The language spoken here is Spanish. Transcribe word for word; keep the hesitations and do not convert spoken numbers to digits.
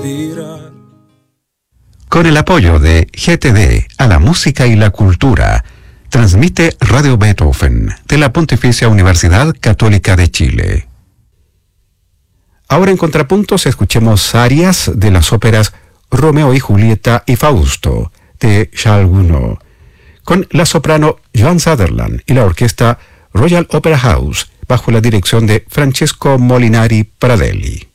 Con el apoyo de G T D a la música y la cultura, transmite Radio Beethoven de la Pontificia Universidad Católica de Chile. Ahora en contrapuntos escuchemos arias de las óperas Romeo y Julieta y Fausto de Charles Gounod, con la soprano Joan Sutherland y la orquesta Royal Opera House bajo la dirección de Francesco Molinari Pradelli.